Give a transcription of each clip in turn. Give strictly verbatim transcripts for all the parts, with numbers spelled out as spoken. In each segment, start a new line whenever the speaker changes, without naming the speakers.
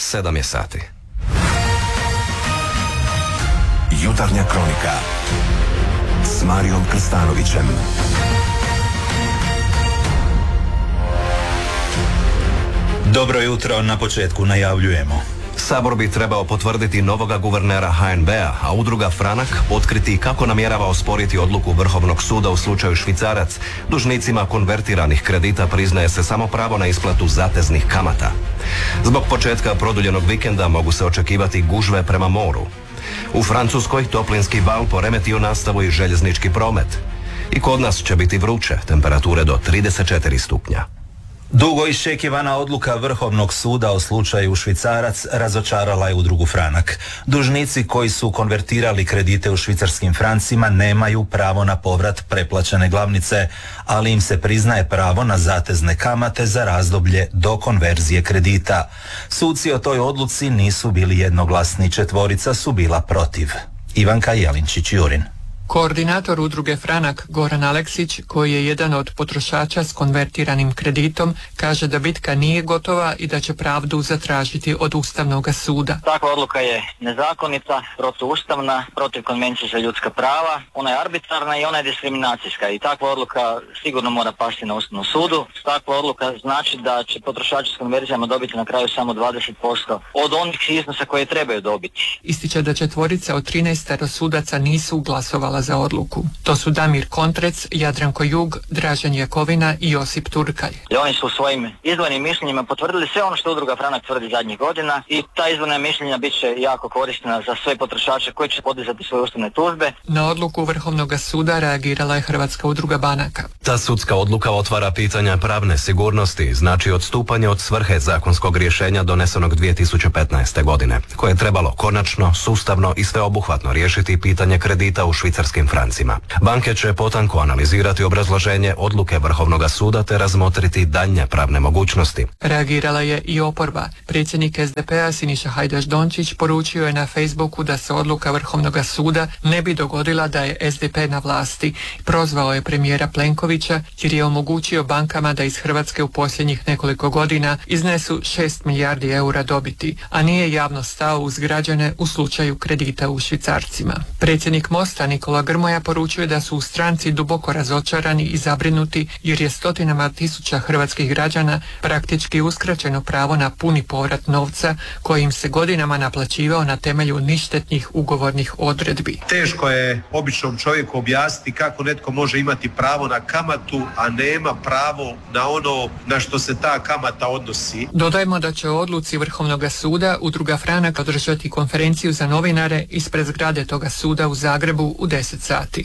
sedam je sati.
Jutarnja kronika s Marijom Krstanovićem.
Dobro jutro, na početku najavljujemo.
Sabor bi trebao potvrditi novoga guvernera ha en be a, a udruga Franak otkriti kako namjerava osporiti odluku Vrhovnog suda u slučaju Švicarac. Dužnicima konvertiranih kredita priznaje se samo pravo na isplatu zateznih kamata. Zbog početka produljenog vikenda mogu se očekivati gužve prema moru. U Francuskoj toplinski val poremetio nastavu i željeznički promet. I kod nas će biti vruće, temperature do trideset četiri stupnja.
Dugo iščekivana odluka Vrhovnog suda o slučaju Švicarac razočarala je udrugu Franak. Dužnici koji su konvertirali kredite u švicarskim francima nemaju pravo na povrat preplaćene glavnice, ali im se priznaje pravo na zatezne kamate za razdoblje do konverzije kredita. Suci o toj odluci nisu bili jednoglasni, četvorica su bila protiv. Ivanka Jelinčić-Jurin.
Koordinator udruge Franak Goran Aleksić, koji je jedan od potrošača s konvertiranim kreditom, kaže da bitka nije gotova i da će pravdu zatražiti od Ustavnog suda.
Takva odluka je nezakonita, protuustavna, protiv konvencije za ljudska prava, ona je arbitrarna i ona je diskriminacijska i takva odluka sigurno mora pasti na Ustavnom sudu. Takva odluka znači da će potrošači s konverzijama dobiti na kraju samo dvadeset posto od onih iznosa koje trebaju dobiti.
Ističe da četvorica od trinaest sudaca nisu glasovala za odluku. To su Damir Kontrec, Jadranko Jug, Dražen Jakovina i Josip Turkalj.
I oni su u svojim izdvojenim mišljenjima potvrdili sve ono što udruga Franak tvrdi zadnjih godina i ta izdvojena mišljenja bit će jako korisna za sve potrošače koji će podizati svoje ustavne tužbe.
Na odluku Vrhovnog suda reagirala je Hrvatska udruga banaka.
Ta sudska odluka otvara pitanja pravne sigurnosti, znači odstupanje od svrhe zakonskog rješenja donesenog dvije tisuće petnaeste. godine, koje je trebalo konačno, sustavno i sveobuhvatno riješiti pitanje kredita u švicarskim francima. Banke će potanko analizirati obrazloženje odluke Vrhovnog suda te razmotriti daljnje pravne mogućnosti.
Reagirala je i oporba. Predsjednik es de pe a Siniša Hajdaš Dončić poručio je na Facebooku da se odluka Vrhovnog suda ne bi dogodila da je es de pe na vlasti. Prozvao je premijera Plenkovića jer je omogućio bankama da iz Hrvatske u posljednjih nekoliko godina iznesu šest milijardi eura dobiti, a nije javno stao uz građane u slučaju kredita u švicarcima. Predsjednik Mosta Nikola Grmoja poručuje da su u stranci duboko razočarani i zabrinuti jer je stotinama tisuća hrvatskih građana praktički uskraćeno pravo na puni povrat novca koji im se godinama naplaćivao na temelju ništetnih ugovornih odredbi.
Teško je običnom čovjeku objasniti kako netko može imati pravo na kamatu, a nema pravo na ono na što se ta kamata odnosi.
Dodajmo da će o odluci Vrhovnog suda udruga Franak održati konferenciju za novinare ispred zgrade toga suda u Zagrebu u deset sati.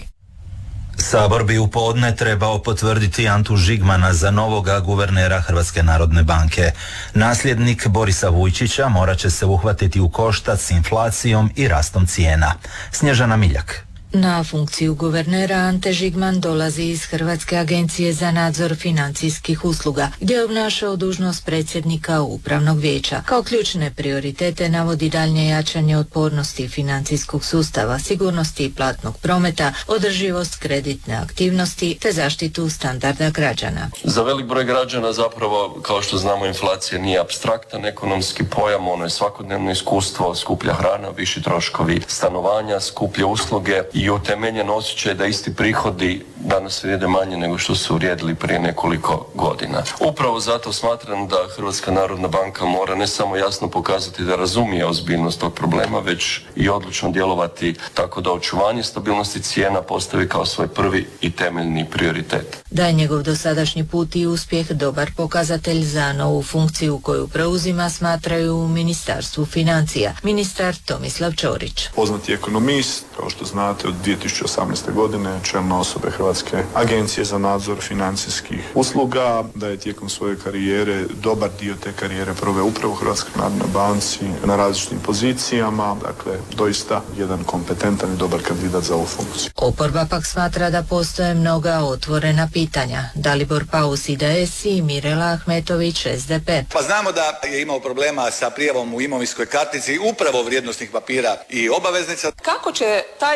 Sabor bi u podne trebao potvrditi Antu Žigmana za novoga guvernera Hrvatske narodne banke. Nasljednik Borisa Vujčića morat će se uhvatiti u koštac s inflacijom i rastom cijena. Snježana Miljak.
Na funkciju guvernera Ante Žigman dolazi iz Hrvatske agencije za nadzor financijskih usluga, gdje je obnašao dužnost predsjednika upravnog vijeća. Kao ključne prioritete navodi daljnje jačanje otpornosti financijskog sustava, sigurnosti platnog prometa, održivost kreditne aktivnosti te zaštitu standarda građana.
Za velik broj građana zapravo, kao što znamo, inflacija nije apstraktan ekonomski pojam, ono je svakodnevno iskustvo, skuplja hrana, viši troškovi stanovanja, skuplje usluge i utemeljen osjećaj da isti prihodi danas vrijede manje nego što su vrijedili prije nekoliko godina. Upravo zato smatram da Hrvatska narodna banka mora ne samo jasno pokazati da razumije ozbiljnost tog problema, već i odlučno djelovati tako da očuvanje stabilnosti cijena postavi kao svoj prvi i temeljni prioritet.
Da je njegov dosadašnji put i uspjeh dobar pokazatelj za novu funkciju koju preuzima, smatraju u Ministarstvu financija. Ministar Tomislav Ćorić.
Poznati ekonomist, kao što znate, od dvije tisuće osamnaeste. godine čelna osobe Hrvatske agencije za nadzor financijskih usluga, da je tijekom svoje karijere, dobar dio te karijere proveo upravo u Hrvatskoj narodnoj banci na različitim pozicijama, dakle doista jedan kompetentan i dobar kandidat za ovu funkciju.
Oporba pak smatra da postoje mnoga otvorena pitanja. Dalibor Paus I D S i Mirela Ahmetović es de pe.
Pa znamo da je imao problema sa prijavom u imovinskoj kartici upravo vrijednosnih papira i obaveznica.
Kako će taj guverner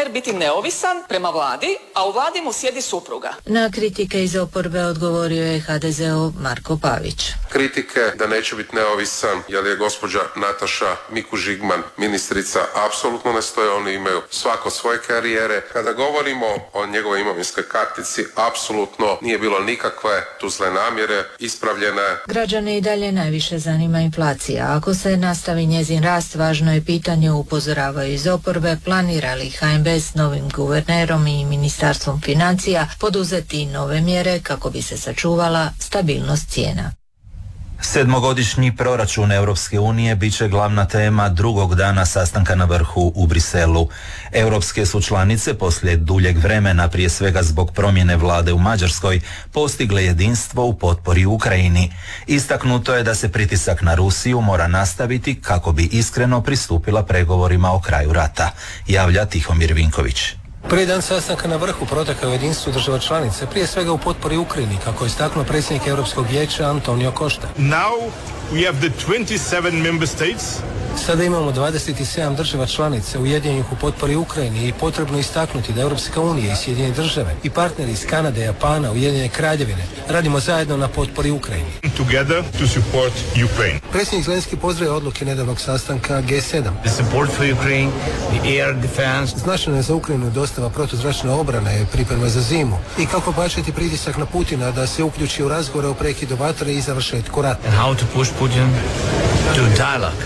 guverner biti neovisan prema vladi, a u vladi mu sjedi supruga.
Na kritike iz oporbe odgovorio je ha de zeo Marko Pavić.
Kritike da neće biti neovisan jer je gospođa Nataša Mikuš-Žigman ministrica apsolutno ne stoje, oni imaju svako svoje karijere. Kada govorimo o njegovoj imovinskoj kartici, apsolutno nije bilo nikakve tu zle namjere, ispravljene.
Građane i dalje najviše zanima inflacija. Ako se nastavi njezin rast, važno je pitanje, upozoravaju iz oporbe, planira li ha en be s novim guvernerom i ministarstvom financija poduzeti nove mjere kako bi se sačuvala stabilnost cijena.
Sedmogodišnji proračun Europske unije bit će glavna tema drugog dana sastanka na vrhu u Briselu. Europske su članice poslije duljeg vremena, prije svega zbog promjene vlade u Mađarskoj, postigle jedinstvo u potpori Ukrajini. Istaknuto je da se pritisak na Rusiju mora nastaviti kako bi iskreno pristupila pregovorima o kraju rata, javlja Tihomir Vinković.
Prvi dan sastanka na vrhu protekao u jedinstvu država članice, prije svega u potpori Ukrajini, kako je istaknuo predsjednik Europskog vijeća Antonio Costa.
Now we have the twenty-seven member states.
Sada imamo dvadeset sedam država članica ujedinjenih u potpori Ukrajini i potrebno istaknuti da Europska unija i Sjedinjene države i partneri iz Kanade, Japana, Ujedinjene Kraljevine radimo zajedno na potpori Ukrajini.
Together to support Ukraine.
Predsjednik Zelenski pozdravlja odluke nedavnog sastanka ge sedam.
The support for Ukraine, the air defense.
Značajno je za Ukrajinu dostava protuzračne obrane, priprema za zimu i kako pojačati pritisak na Putina da se uključi u razgovore o prekidu vatre i završetku rata.
And how to push Putin to dialogue.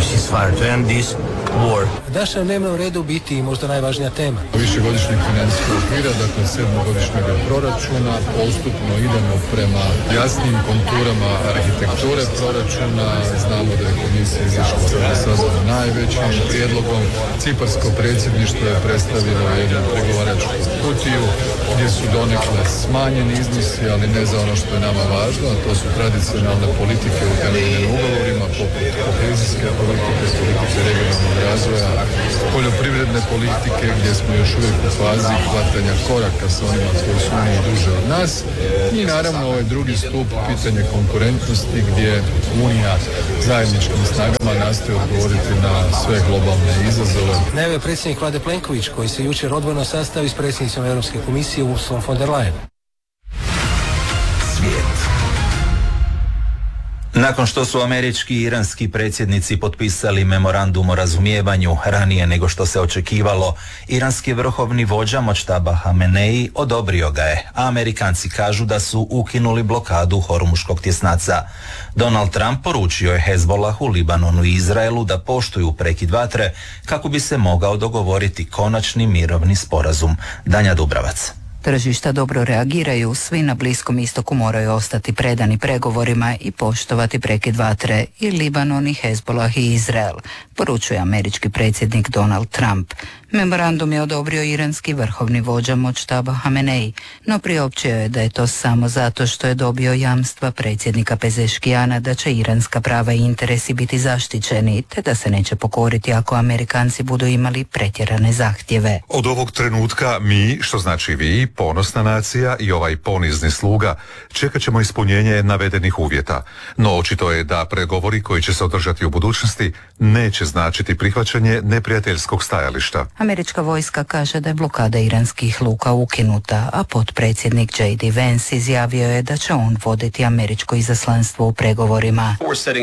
Naša na dnevnom redu biti i možda najvažnija tema.
Višegodišnjeg financijskog okvira, dakle sedmogodišnjeg proračuna, postupno idemo prema jasnim konturama arhitekture proračuna. Znamo da je komisija izašla sa sasvim najvećim prijedlogom. Ciparsko predsjedništvo je predstavilo jednu pregovaračku kutiju gdje su donekle smanjeni iznosi, ali ne za ono što je nama važno, a to su tradicionalne politike utemeljene ugovorima, poput kohezijske politike, politike regionalnog razvoja, poljoprivredne politike gdje smo još uvijek u fazi hvatanja koraka sa onima koji su uniji duže od nas i naravno ovaj drugi stup, pitanje konkurentnosti gdje Unija zajedničkim snagama nastoji odgovoriti na sve globalne izazove.
Najavio je predsjednik vlade Plenković koji se jučer odvojeno sastao s predsjednicom Europske komisije Ursulom von der Leyen.
Svijet.
Nakon što su američki i iranski predsjednici potpisali memorandum o razumijevanju ranije nego što se očekivalo, iranski vrhovni vođa Močtaba Hamenei odobrio ga je, a Amerikanci kažu da su ukinuli blokadu Hormuškog tjesnaca. Donald Trump poručio je Hezbollahu, Libanonu i Izraelu da poštuju prekid vatre kako bi se mogao dogovoriti konačni mirovni sporazum. Danja Dubravac.
Tržišta dobro reagiraju, svi na Bliskom istoku moraju ostati predani pregovorima i poštovati prekid vatre, i Libanon, i Hezbollah, i Izrael, poručuje američki predsjednik Donald Trump. Memorandum je odobrio iranski vrhovni vođa Močtaba Hamenei, no priopćio je da je to samo zato što je dobio jamstva predsjednika Pezeškijana da će iranska prava i interesi biti zaštićeni, te da se neće pokoriti ako Amerikanci budu imali pretjerane zahtjeve.
Od ovog trenutka mi, što znači vi, ponosna nacija i ovaj ponizni sluga, čekat ćemo ispunjenje navedenih uvjeta. No očito je da pregovori koji će se održati u budućnosti neće značiti prihvaćanje neprijateljskog stajališta.
Američka vojska kaže da je blokada iranskih luka ukinuta, a potpredsjednik J D Vance izjavio je da će on voditi američko izaslanstvo u pregovorima.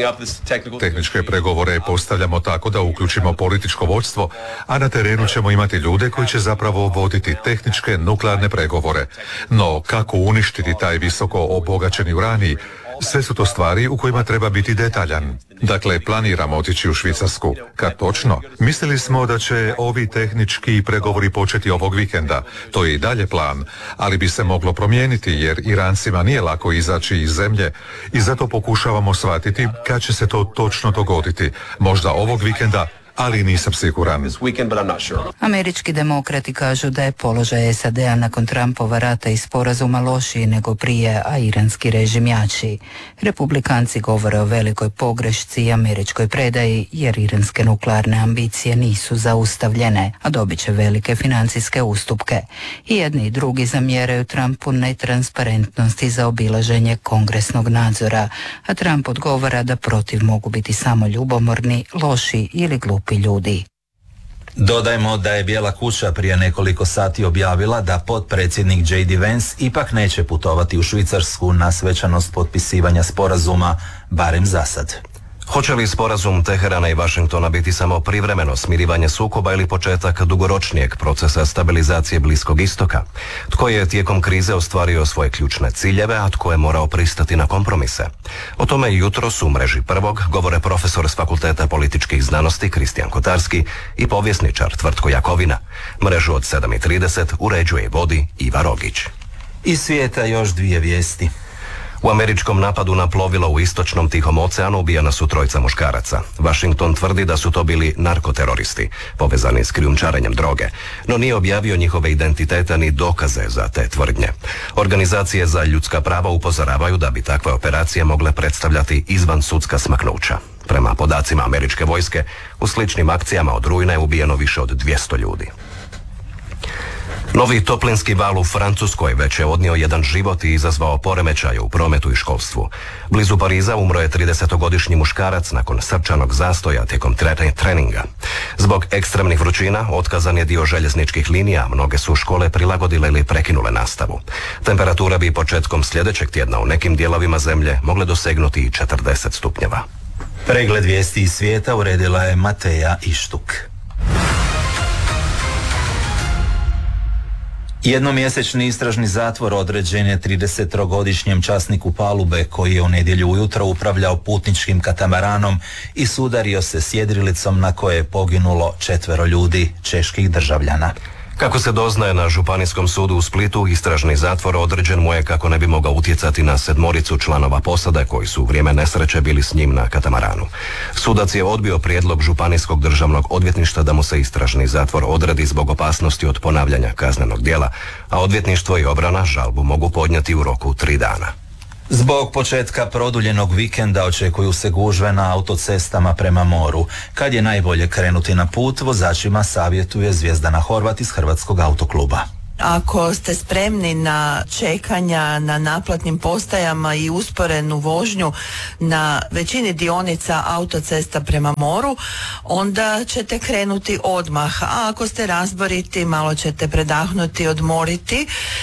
Tehničke pregovore postavljamo tako da uključimo političko vodstvo, a na terenu ćemo imati ljude koji će zapravo voditi tehničke nuklearne pregovore. No, kako uništiti taj visoko obogaćeni uranij? Sve su to stvari u kojima treba biti detaljan. Dakle, planiramo otići u Švicarsku. Kad točno? Mislili smo da će ovi tehnički pregovori početi ovog vikenda. To je i dalje plan, ali bi se moglo promijeniti jer Irancima nije lako izaći iz zemlje i zato pokušavamo shvatiti kad će se to točno dogoditi. Možda ovog vikenda, ali nisam siguran.
Američki demokrati kažu da je položaj S A D-a nakon Trumpova rata i sporazuma lošiji nego prije, a iranski režim jači. Republikanci govore o velikoj pogrešci i američkoj predaji, jer iranske nuklearne ambicije nisu zaustavljene, a dobit će velike financijske ustupke. I jedni i drugi zamjeraju Trumpu netransparentnost i zaobilaženje kongresnog nadzora, a Trump odgovara da protiv mogu biti samo ljubomorni, loši ili glupi ljudi.
Dodajmo da je Bijela kuća prije nekoliko sati objavila da potpredsjednik J D Vance ipak neće putovati u Švicarsku na svečanost potpisivanja sporazuma, barem za sad.
Hoće li sporazum Teherana i Vašingtona biti samo privremeno smirivanje sukoba ili početak dugoročnijeg procesa stabilizacije Bliskog istoka? Tko je tijekom krize ostvario svoje ključne ciljeve, a tko je morao pristati na kompromise? O tome jutros u mreži Prvog govore profesor s Fakulteta političkih znanosti Kristijan Kotarski i povjesničar Tvrtko Jakovina. Mrežu od sedam i trideset uređuje i vodi Iva Rogić.
Iz svijeta još dvije vijesti.
U američkom napadu na plovilo u istočnom Tihom oceanu ubijena su trojica muškaraca. Washington tvrdi da su to bili narkoteroristi, povezani s krijumčarenjem droge, no nije objavio njihove identitete ni dokaze za te tvrdnje. Organizacije za ljudska prava upozoravaju da bi takve operacije mogle predstavljati izvansudska smaknuća. Prema podacima američke vojske, u sličnim akcijama od rujna je ubijeno više od dvjesto ljudi. Novi toplinski val u Francuskoj već je odnio jedan život i izazvao poremećaje u prometu i školstvu. Blizu Pariza umro je tridesetogodišnji muškarac nakon srčanog zastoja tijekom tre- treninga. Zbog ekstremnih vrućina otkazan je dio željezničkih linija, mnoge su škole prilagodile ili prekinule nastavu. Temperatura bi početkom sljedećeg tjedna u nekim dijelovima zemlje mogle dosegnuti i četrdeset stupnjeva.
Pregled vijesti iz svijeta uredila je Mateja Ištuk. Jednomjesečni istražni zatvor određen je tridesetogodišnjem časniku palube koji je u nedjelju ujutro upravljao putničkim katamaranom i sudario se s jedrilicom na koje je poginulo četvero ljudi, čeških državljana.
Kako se doznaje na Županijskom sudu u Splitu, istražni zatvor određen mu je kako ne bi mogao utjecati na sedmoricu članova posade koji su u vrijeme nesreće bili s njim na katamaranu. Sudac je odbio prijedlog Županijskog državnog odvjetništva da mu se istražni zatvor odredi zbog opasnosti od ponavljanja kaznenog djela, a odvjetništvo i obrana žalbu mogu podnijeti u roku tri dana.
Zbog početka produljenog vikenda očekuju se gužve na autocestama prema moru. Kad je najbolje krenuti na put, vozačima savjetuje Zvjezdana Horvat iz Hrvatskog autokluba.
Ako ste spremni na čekanja na naplatnim postajama i usporenu vožnju na većini dionica autocesta prema moru, onda ćete krenuti odmah. A ako ste razboriti, malo ćete predahnuti, odmoriti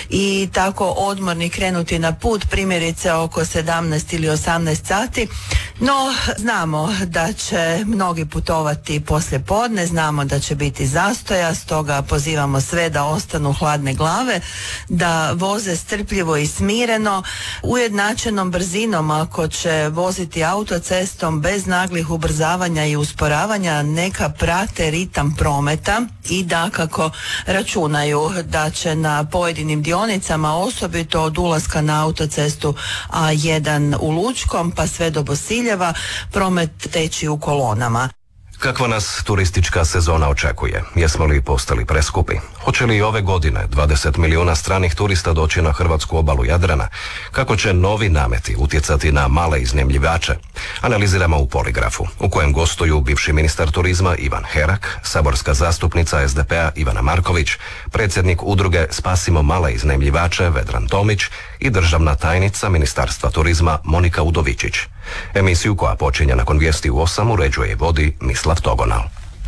i tako odmorni krenuti na put, primjerice oko sedamnaest ili osamnaest sati. No, znamo da će mnogi putovati poslije podne, znamo da će biti zastoja, stoga pozivamo sve da ostanu hladne glave, da voze strpljivo i smireno, ujednačenom brzinom. Ako će voziti autocestom bez naglih ubrzavanja i usporavanja, neka prate ritam prometa i dakako računaju da će na pojedinim dionicama, osobito od ulaska na autocestu A jedan u Lučkom pa sve do Bosiljeva, promet teći u kolonama.
Kakva nas turistička sezona očekuje? Jesmo li postali preskupi? Hoće li ove godine dvadeset milijuna stranih turista doći na hrvatsku obalu Jadrana? Kako će novi nameti utjecati na male iznajmljivače? Analiziramo u Poligrafu, u kojem gostuju bivši ministar turizma Ivan Herak, saborska zastupnica S D P-a Ivana Marković, predsjednik udruge Spasimo male iznajmljivače Vedran Tomić i državna tajnica Ministarstva turizma Monika Udovičić. Emisiju koja počinje nakon vijesti u osam uređuje i vodi Mislav Togonal.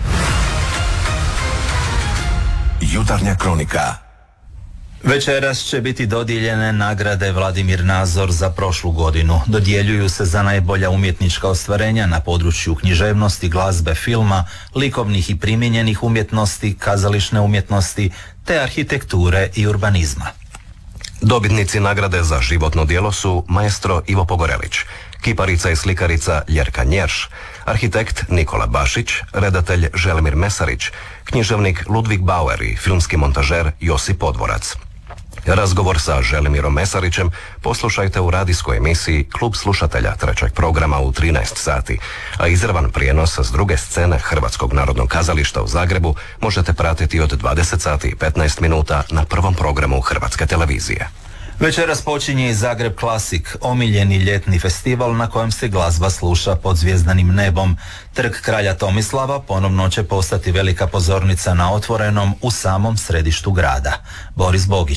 Jutarnja kronika.
Večeras će biti dodijeljene nagrade Vladimir Nazor za prošlu godinu. Dodjeljuju se za najbolja umjetnička ostvarenja na području književnosti, glazbe, filma, likovnih i primijenjenih umjetnosti, kazališne umjetnosti te arhitekture i urbanizma.
Dobitnici nagrade za životno djelo su maestro Ivo Pogorelić, kiparica i slikarica Ljerka Njerš, arhitekt Nikola Bašić, redatelj Želimir Mesarić, književnik Ludvig Bauer i filmski montažer Josip Podvorac. Razgovor sa Želimirom Mesarićem poslušajte u radijskoj emisiji Klub slušatelja trećeg programa u trinaest sati, a izravan prijenos s druge scene Hrvatskog narodnog kazališta u Zagrebu možete pratiti od dvadeset sati i petnaest minuta na prvom programu Hrvatske televizije.
Večeras počinje i Zagreb Classic, omiljeni ljetni festival na kojem se glazba sluša pod zvjezdanim nebom. Trg kralja Tomislava ponovno će postati velika pozornica na otvorenom u samom središtu grada. Boris Bogić.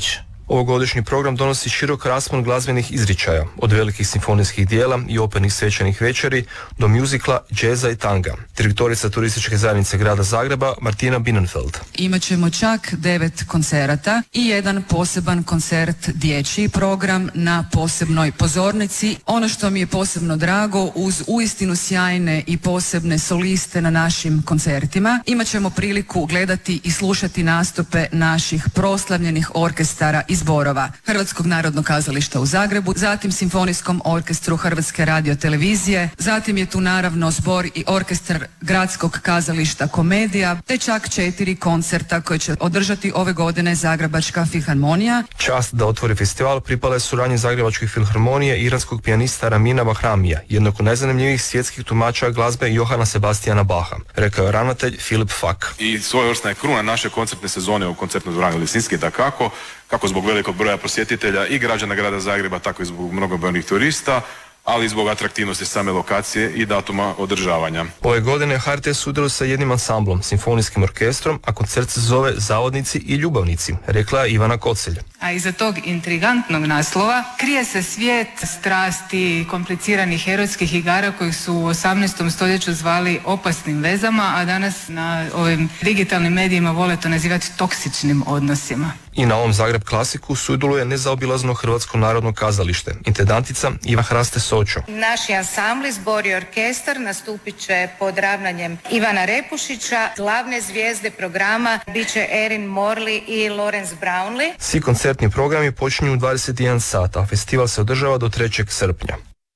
Ovogodišnji program donosi širok raspon glazbenih izričaja, od velikih simfonijskih dijela i opernih svečanih večeri do muzikla, džeza i tanga. Direktorica turističke zajednice grada Zagreba Martina Binnenfeld.
Imaćemo čak devet koncerata i jedan poseban koncert dječji program na posebnoj pozornici. Ono što mi je posebno drago, uz uistinu sjajne i posebne soliste na našim koncertima, imaćemo priliku gledati i slušati nastupe naših proslavljenih orkestara i zborova Hrvatskog narodnog kazališta u Zagrebu, zatim Simfonijskom orkestru Hrvatske radiotelevizije, zatim je tu naravno zbor i orkestar Gradskog kazališta Komedija, te čak četiri koncerta koje će održati ove godine Zagrebačka filharmonija.
Čast da otvori festival pripala je suradnji Zagrebačke filharmonije i iranskog pijanista Ramina Bahramija, jednog od najzanimljivijih svjetskih tumača glazbe Johana Sebastiana Baha, rekao je ravnatelj Filip Fak.
I svojevrsna je kruna naše koncertne sezone u koncertnoj dvorani Lisinski, dakako, kako zbog velikog broja posjetitelja i građana grada Zagreba, tako i zbog mnogobrojnih turista, ali i zbog atraktivnosti same lokacije i datuma održavanja.
Ove godine H R T sudjeluje sa jednim ansamblom, simfonijskim orkestrom, a koncert se zove Zavodnici i ljubavnici, rekla je Ivana Kocelj.
A iza tog intrigantnog naslova krije se svijet strasti, kompliciranih erotskih igara koji su u osamnaestom stoljeću zvali opasnim vezama, a danas na ovim digitalnim medijima vole to nazivati toksičnim odnosima.
I na ovom Zagreb klasiku sudjeluje nezaobilazno Hrvatsko narodno kazalište, intendantica Iva Hraste Sočo.
Naši ansambli, zbor i orkestar nastupit će pod ravnanjem Ivana Repušića. Glavne zvijezde programa bit će Erin Morley i Lawrence Brownlee.
Svi koncertni programi počinju u dvadeset jedan sata, a festival se održava do trećeg srpnja.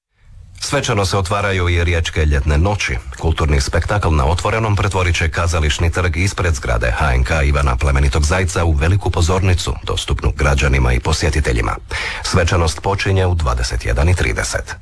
Svečano se otvaraju i Riječke ljetne noći. Kulturni spektakl na otvorenom pretvorit će kazališni trg ispred zgrade H N K Ivana Plemenitog Zajca u veliku pozornicu, dostupnu građanima i posjetiteljima. Svečanost počinje u dvadeset jedan i trideset.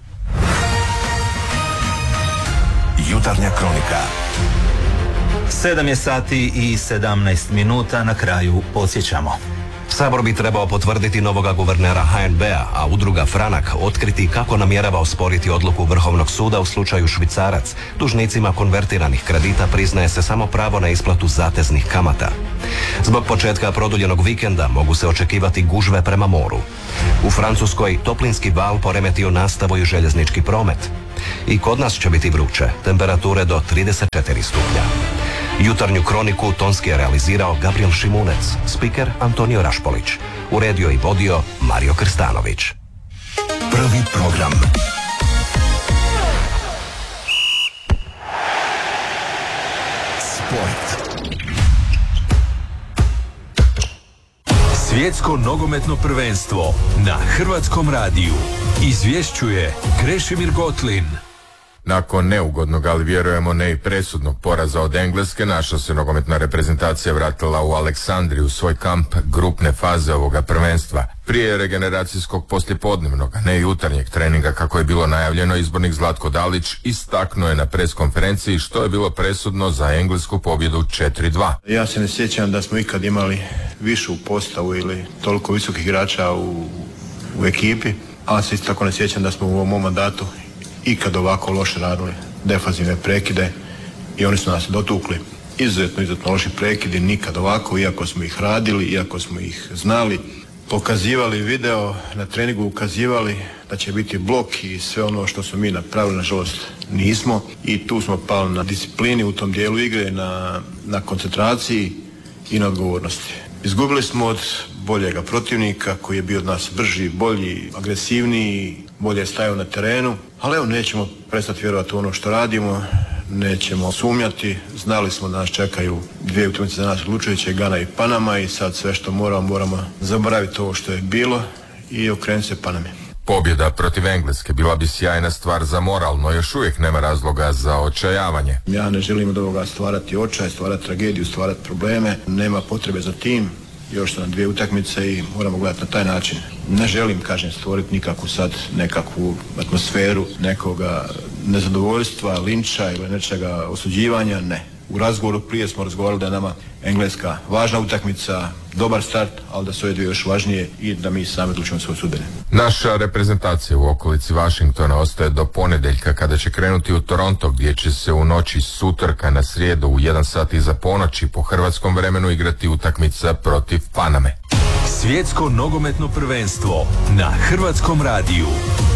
Jutarnja kronika.
Sedam je sati i sedamnaest minuta, na kraju podsjećamo.
Sabor bi trebao potvrditi novoga guvernera H N B-a, a udruga Franak otkriti kako namjerava osporiti odluku Vrhovnog suda u slučaju Švicarac. Dužnicima konvertiranih kredita priznaje se samo pravo na isplatu zateznih kamata. Zbog početka produljenog vikenda mogu se očekivati gužve prema moru. U Francuskoj toplinski val poremetio nastavu i željeznički promet. I kod nas će biti vruće, temperature do trideset četiri stupnja. Jutarnju kroniku tonski je realizirao Gabriel Šimunec, spiker Antonio Rašpolić. Uredio i vodio Mario Krstanović.
Prvi program. Sport.
Svjetsko nogometno prvenstvo na Hrvatskom radiju. Izvješćuje Krešimir Gotlin.
Nakon neugodnog, ali vjerujemo ne i presudnog poraza od Engleske, naša se nogometna reprezentacija vratila u Aleksandriju, svoj kamp grupne faze ovoga prvenstva. Prije regeneracijskog poslijepodnevnog, ne jutarnjeg treninga kako je bilo najavljeno, izbornik Zlatko Dalić istaknuo je na pres konferenciji što je bilo presudno za englesku pobjedu četiri dva.
Ja se ne sjećam da smo ikad imali višu postavu ili toliko visokih igrača u, u ekipi, ali se isto tako ne sjećam da smo u ovom mandatu ikad ovako loše radili defanzivne prekide i oni su nas dotukli. Izuzetno, izuzetno loši prekidi, nikad ovako, iako smo ih radili, iako smo ih znali, pokazivali video, na treningu ukazivali da će biti blok i sve ono što smo mi napravili, nažalost nismo, i tu smo pali na disciplini u tom dijelu igre, na, na koncentraciji i na odgovornosti. Izgubili smo od boljega protivnika koji je bio od nas brži, bolji, agresivniji, bolje stajao na terenu, ali evo, nećemo prestati vjerovati u ono što radimo, nećemo sumnjati, znali smo da nas čekaju dvije utakmice za nas odlučujuće, Gana i Panama, i sad sve što moramo, moramo zaboraviti ovo što je bilo i okrenuti se Paname.
Pobjeda protiv Engleske bila bi sjajna stvar za moral, no još uvijek nema razloga za očajavanje.
Ja ne želim od ovoga stvarati očaj, stvarati tragediju, stvarati probleme, nema potrebe za tim. Još su na dvije utakmice i moramo gledati na taj način. Ne želim, kažem, stvoriti nikakvu sad nekakvu atmosferu nekoga nezadovoljstva, linča ili nečega osuđivanja, ne. U razgovoru prije smo razgovarali da je nama Engleska važna utakmica, dobar start, ali da su ove dvije još važnije i da mi sami odlučimo svoje sudbine.
Naša reprezentacija u okolici Washingtona ostaje do ponedjeljka kada će krenuti u Toronto, gdje će se u noći s utorka na srijedu u jedan sat iza ponoći po hrvatskom vremenu igrati utakmica protiv Paname.
Svjetsko nogometno prvenstvo na Hrvatskom radiju.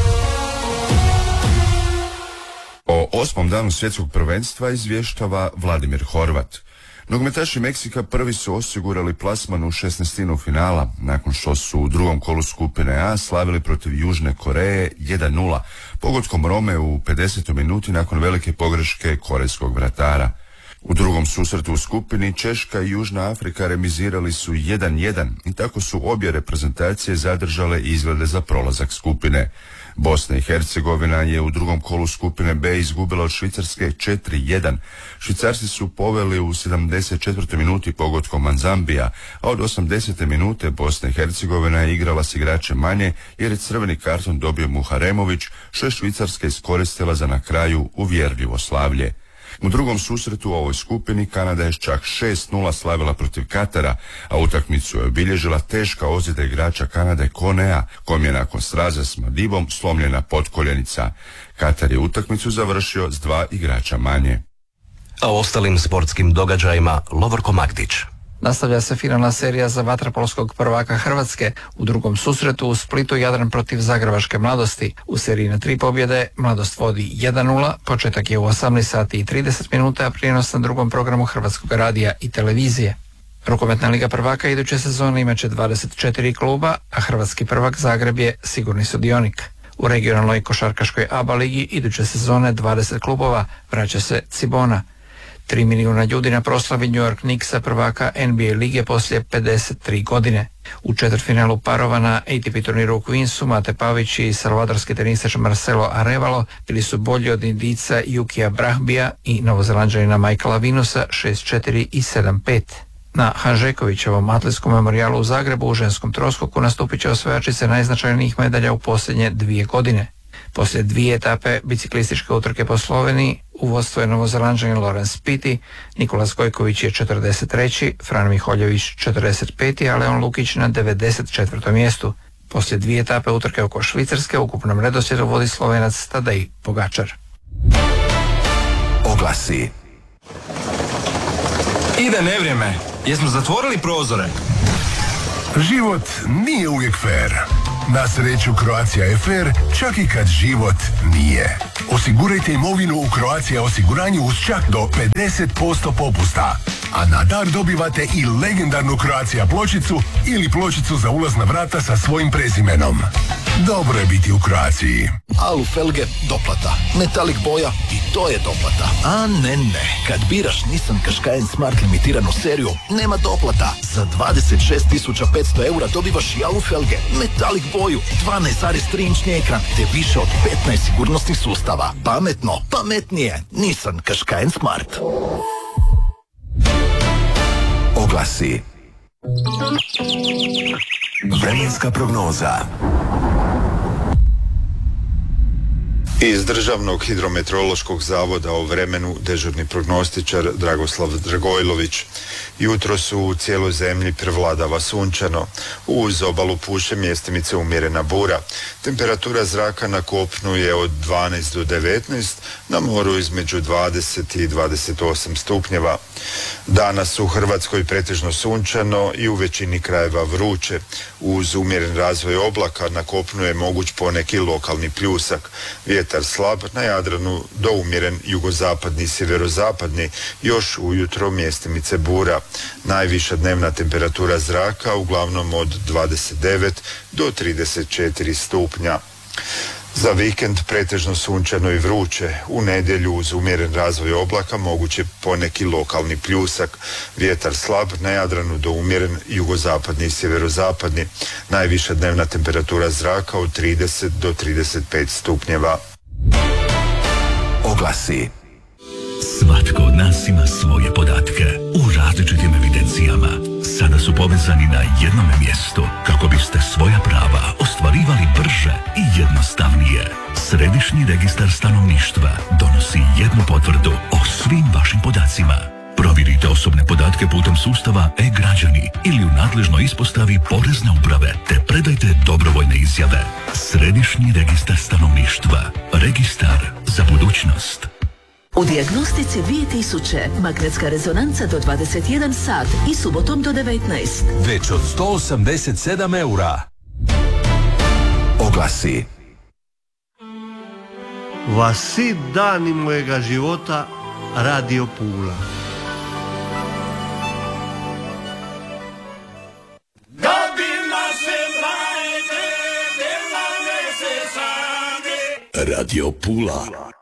O osmom danu svjetskog prvenstva izvještava Vladimir Horvat. Nogometaši Meksika prvi su osigurali plasman u šesnaestinu finala, nakon što su u drugom kolu skupine A slavili protiv Južne Koreje jedan nula, pogodkom Rome u pedesetoj minuti nakon velike pogreške korejskog vratara. U drugom susretu u skupini Češka i Južna Afrika remizirali su jedan jedan i tako su obje reprezentacije zadržale izglede za prolazak skupine. Bosna i Hercegovina je u drugom kolu skupine B izgubila od Švicarske četiri jedan. Švicarci su poveli u sedamdeset četvrtoj minuti pogodkom Manzambija, a od osamdesete minute Bosna i Hercegovina je igrala s igračem manje jer je crveni karton dobio Muharemović, što je Švicarska iskoristila za na kraju uvjerljivo slavlje. U drugom susretu u ovoj skupini Kanada je čak šest nula slavila protiv Katara, a utakmicu je obilježila teška ozljeda igrača Kanade Konea, kojem je nakon sraza s Madivom slomljena potkoljenica. Katar je utakmicu završio s dva igrača manje.
A o ostalim sportskim događajima Lovorko Magdić.
Nastavlja se finalna serija za vaterpolskog prvaka Hrvatske. U drugom susretu u Splitu Jadran protiv Zagrebačke Mladosti. U seriji na tri pobjede Mladost vodi jedan nula, početak je u osamnaest sati i trideset minuta, a prijenos na drugom programu Hrvatskog radija i televizije. Rukometna liga prvaka iduće sezone imaće dvadeset četiri kluba, a hrvatski prvak Zagreb je sigurni sudionik. U regionalnoj košarkaškoj A B A ligi iduće sezone dvadeset klubova, vraća se Cibona. Tri milijuna ljudi na proslavi New York Knicksa prvaka N B A lige poslije pedeset tri godine. U četvrtfinalu parova na A T P turniru u Queensu Mate Pavić i salvadorski tenisač Marcelo Arevalo bili su bolji od Indica Jukija Brahbija i Novozelanđanina Michaela Vinusa šest četiri i sedam pet. Na Hanžekovićevom atletskom memorijalu u Zagrebu u ženskom troskoku nastupit će osvajačice najznačajnijih medalja u posljednje dvije godine. Poslije dvije etape biciklističke utrke po Sloveniji u vodstvu je Novozelanđanin Lorenz Piti, Nikola Skojković je četrdeset treći, Fran Miholjević četrdeset peti, a Leon Lukić na devedeset četvrtom mjestu. Poslije dvije etape utrke oko Švicarske u ukupnom redoslijedu vodi Slovenac Tadej Pogačar.
Oglasi.
Ide nevrijeme. Jesmo zatvorili prozore?
Život nije uvijek fair. Na sreću Croatia je fair, čak i kad život nije. Osigurajte imovinu u Croatia osiguranju uz čak do pedeset posto popusta. A na dar dobivate i legendarnu Croatia pločicu ili pločicu za ulaz na vrata sa svojim prezimenom. Dobro je biti u Croaciji.
Alu felge, doplata. Metalik boja i to je doplata. A ne, ne. Kad biraš Nissan Qashqai Smart limitiranu seriju, nema doplata. Za dvadeset šest tisuća petsto eura dobivaš i alu felge, metalik boju, dvanaest zarez tri inčni ekran, te više od petnaest sigurnosnih sustava. Pametno, pametnije. Nissan Qashqai Smart.
Oglasi. Vremenska prognoza.
Iz Državnog hidrometeorološkog zavoda o vremenu dežurni prognostičar Dragoslav Dragojlović. Jutro su u cijeloj zemlji prevladava sunčano. Uz obalu puše mjestimice umjerena bura. Temperatura zraka na kopnu je od dvanaest do devetnaest, na moru između dvadeset i dvadeset osam stupnjeva. Danas u Hrvatskoj pretežno sunčano i u većini krajeva vruće. Uz umjeren razvoj oblaka na kopnu je moguć poneki lokalni pljusak. Vjetar slab, na Jadranu do umjeren jugozapadni i sjeverozapadni, još ujutro mjestimice bura. Najviša dnevna temperatura zraka uglavnom od dvadeset devet do trideset četiri stupnja. Za vikend pretežno sunčano i vruće. U nedjelju uz umjeren razvoj oblaka moguće poneki lokalni pljusak. Vjetar slab, na Jadranu do umjeren jugozapadni i sjeverozapadni. Najviša dnevna temperatura zraka od trideset do trideset pet stupnjeva.
Oglasi.
Svatko od nas ima svoje podatke u različitim evidencijama. Sada su povezani na jednom mjestu kako biste svoja prava ostvarivali brže i jednostavnije. Središnji registar stanovništva donosi jednu potvrdu o svim vašim podacima. Provjerite osobne podatke putem sustava e-građani ili u nadležnoj ispostavi Porezne uprave te predajte dobrovoljne izjave. Središnji registar stanovništva. Registar za budućnost.
U dijagnostici dvije tisuće, magnetska rezonanca do dvadeset jedan sat i subotom do devetnaest.
Već od sto osamdeset sedam eura. Oglasi.
Vasi dani mojega života Radio Pula.
Radio Pula.